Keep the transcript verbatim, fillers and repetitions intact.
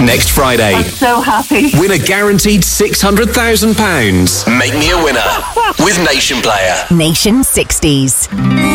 Next Friday. I'm so happy. Win a guaranteed six hundred thousand pounds. Make me a winner with Nation Player. Nation sixties.